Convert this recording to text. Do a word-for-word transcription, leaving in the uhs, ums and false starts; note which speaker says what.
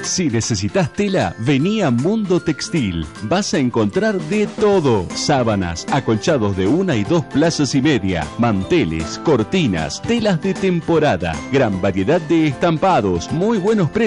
Speaker 1: Si necesitas tela, vení a Mundo Textil. Vas a encontrar de todo. Sábanas, acolchados de una y dos plazas y media, manteles, cortinas, telas de temporada, gran variedad de estampados, muy buenos precios.